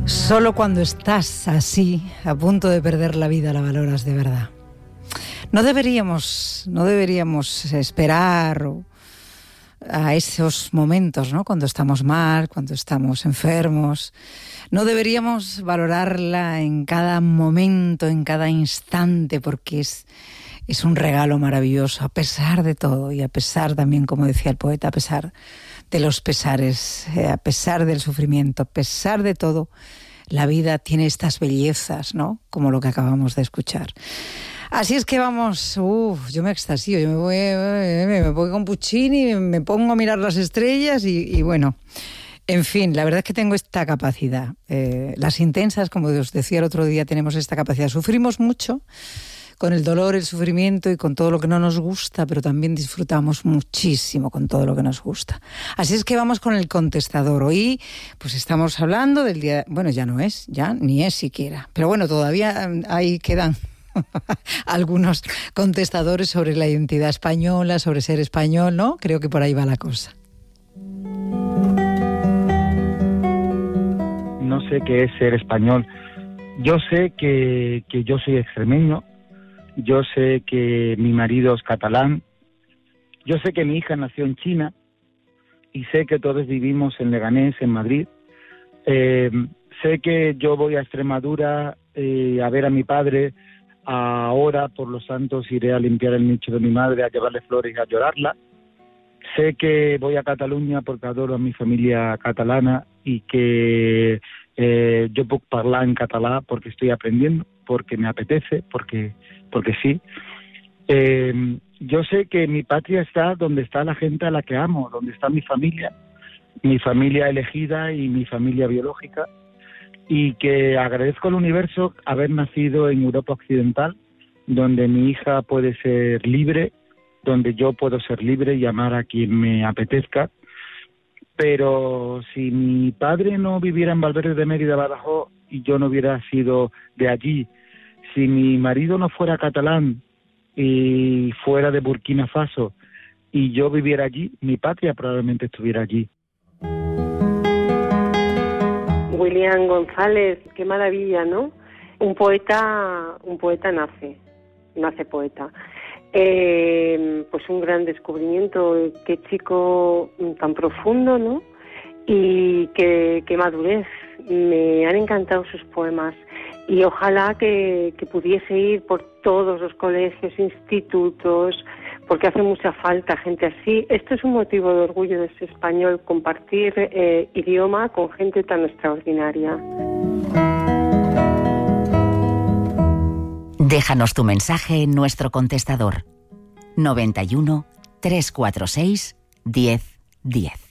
Solo cuando estás así, a punto de perder la vida, la valoras de verdad. No deberíamos esperar a esos momentos, ¿no? Cuando estamos mal, cuando estamos enfermos. No deberíamos valorarla en cada momento, en cada instante, porque es un regalo maravilloso, a pesar de todo, y a pesar también, como decía el poeta, a pesar de los pesares, a pesar del sufrimiento, a pesar de todo, la vida tiene estas bellezas, ¿no? Como lo que acabamos de escuchar. Así es que vamos, yo me extasío, yo me voy con Puccini, me pongo a mirar las estrellas y bueno, en fin, la verdad es que tengo esta capacidad. Las intensas, como os decía el otro día, tenemos esta capacidad. Sufrimos mucho con el dolor, el sufrimiento y con todo lo que no nos gusta, pero también disfrutamos muchísimo con todo lo que nos gusta. Así es que vamos con el contestador. Hoy pues estamos hablando del día, bueno, ya no es, ya ni es siquiera, pero bueno, todavía ahí quedan algunos contestadores sobre la identidad española, sobre ser español, ¿no? Creo que por ahí va la cosa. No sé qué es ser español. Yo sé que yo soy extremeño. Yo sé que mi marido es catalán, yo sé que mi hija nació en China y sé que todos vivimos en Leganés, en Madrid. Sé que yo voy a Extremadura a ver a mi padre. Ahora, por los santos, iré a limpiar el nicho de mi madre, a llevarle flores y a llorarla. Sé que voy a Cataluña porque adoro a mi familia catalana y que yo puedo hablar en catalán porque estoy aprendiendo, porque me apetece, porque sí. Yo sé que mi patria está donde está la gente a la que amo, donde está mi familia elegida y mi familia biológica, y que agradezco al universo haber nacido en Europa Occidental, donde mi hija puede ser libre, donde yo puedo ser libre y amar a quien me apetezca. Pero si mi padre no viviera en Valverde de Mérida, Badajoz, y yo no hubiera sido de allí, si mi marido no fuera catalán y fuera de Burkina Faso y yo viviera allí, mi patria probablemente estuviera allí. William González, qué maravilla, ¿no? Un poeta nace poeta. Pues un gran descubrimiento, qué chico tan profundo, ¿no? Y qué madurez. Me han encantado sus poemas y ojalá que pudiese ir por todos los colegios, institutos, porque hace mucha falta gente así. Esto es un motivo de orgullo de ser español, compartir idioma con gente tan extraordinaria. Déjanos tu mensaje en nuestro contestador 91 346 1010.